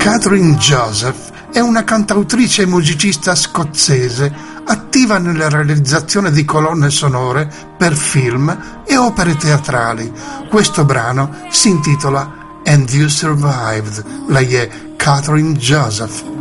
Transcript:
Catherine Joseph è una cantautrice e musicista scozzese attiva nella realizzazione di colonne sonore per film e opere teatrali. Questo brano si intitola And You Survived. Lei è Catherine Joseph.